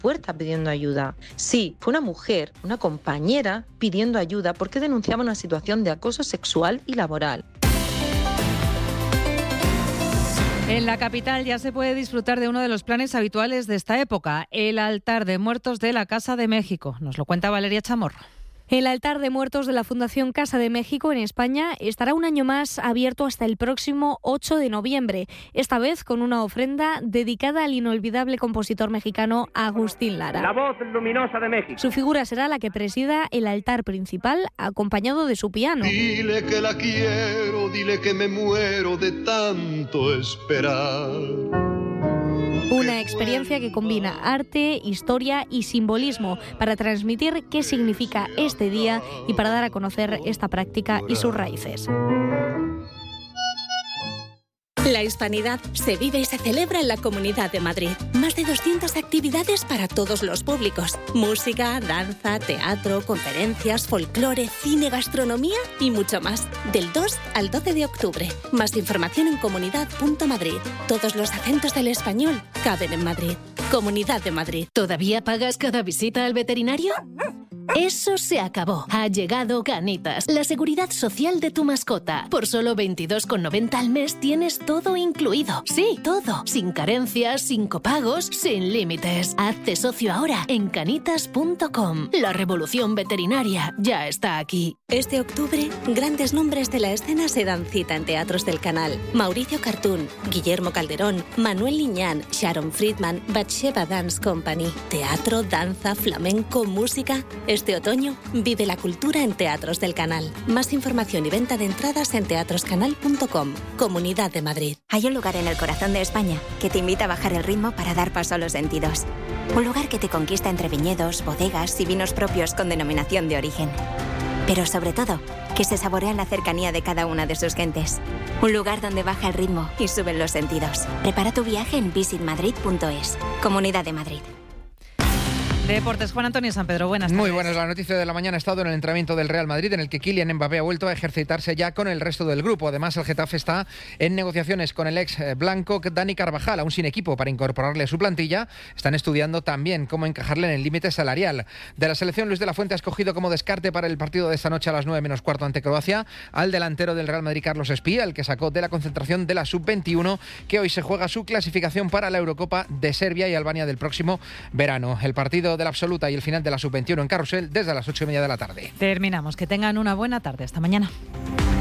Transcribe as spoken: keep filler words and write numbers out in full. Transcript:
puerta pidiendo ayuda. Sí, fue una mujer, una compañera, pidiendo ayuda porque denunciaba una situación de acoso sexual y laboral. En la capital ya se puede disfrutar de uno de los planes habituales de esta época, el altar de muertos de la Casa de México. Nos lo cuenta Valeria Chamorro. El altar de muertos de la Fundación Casa de México en España estará un año más abierto hasta el próximo ocho de noviembre, esta vez con una ofrenda dedicada al inolvidable compositor mexicano Agustín Lara. La voz luminosa de México. Su figura será la que presida el altar principal, acompañado de su piano. Dile que la quiero, dile que me muero de tanto esperar. Una experiencia que combina arte, historia y simbolismo para transmitir qué significa este día y para dar a conocer esta práctica y sus raíces. La hispanidad se vive y se celebra en la Comunidad de Madrid. Más de doscientas actividades para todos los públicos. Música, danza, teatro, conferencias, folclore, cine, gastronomía y mucho más. Del dos al doce de octubre. Más información en comunidad punto madrid. Todos los acentos del español caben en Madrid. Comunidad de Madrid. ¿Todavía pagas cada visita al veterinario? Eso se acabó. Ha llegado Canitas, la seguridad social de tu mascota. Por solo veintidós con noventa al mes tienes todo incluido. Sí, todo. Sin carencias, sin copagos, sin límites. Hazte socio ahora en canitas punto com. La revolución veterinaria ya está aquí. Este octubre, grandes nombres de la escena se dan cita en teatros del canal. Mauricio Cartún, Guillermo Calderón, Manuel Liñán, Sharon Friedman, Batsheva Dance Company. Teatro, danza, flamenco, música. Este otoño, vive la cultura en Teatros del Canal. Más información y venta de entradas en teatros canal punto com. Comunidad de Madrid. Hay un lugar en el corazón de España que te invita a bajar el ritmo para dar paso a los sentidos. Un lugar que te conquista entre viñedos, bodegas y vinos propios con denominación de origen. Pero sobre todo, que se saborea en la cercanía de cada una de sus gentes. Un lugar donde baja el ritmo y suben los sentidos. Prepara tu viaje en visit madrid punto es. Comunidad de Madrid. Deportes, Juan Antonio San Pedro, buenas tardes. Muy buenas, la noticia de la mañana ha estado en el entrenamiento del Real Madrid, en el que Kylian Mbappé ha vuelto a ejercitarse ya con el resto del grupo. Además, el Getafe está en negociaciones con el ex blanco Dani Carvajal, aún sin equipo, para incorporarle a su plantilla. Están estudiando también cómo encajarle en el límite salarial. De la selección, Luis de la Fuente ha escogido como descarte para el partido de esta noche a las nueve menos cuarto ante Croacia al delantero del Real Madrid, Carlos Espía, el que sacó de la concentración de la sub veintiuno, que hoy se juega su clasificación para la Eurocopa de Serbia y Albania del próximo verano. El partido de la absoluta y el final de la sub veintiuno en Carrusel desde las ocho y media de la tarde. Terminamos. Que tengan una buena tarde. Hasta mañana.